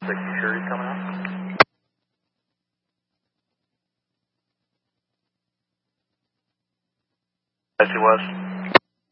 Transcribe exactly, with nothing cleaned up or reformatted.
Like, you sure he's coming out? Yes, he was.